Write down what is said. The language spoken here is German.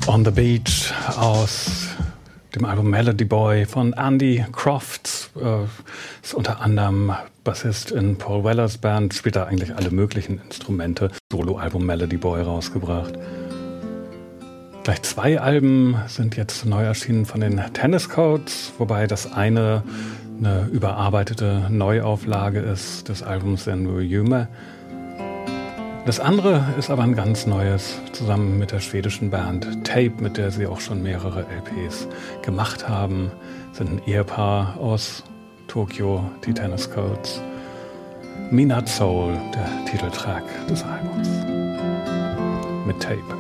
On the Beach aus dem Album Melody Boy von Andy Crofts. Ist unter anderem Bassist in Paul Wellers Band, spielt da eigentlich alle möglichen Instrumente. Soloalbum Melody Boy rausgebracht. Gleich 2 Alben sind jetzt neu erschienen von den Tennis Codes, wobei das eine überarbeitete Neuauflage ist des Albums In Resume. Das andere ist aber ein ganz neues, zusammen mit der schwedischen Band Tape, mit der sie auch schon mehrere LPs gemacht haben. Sind ein Ehepaar aus Tokio, die Tennis Codes. Midnight Soul, der Titeltrack des Albums. Mit Tape.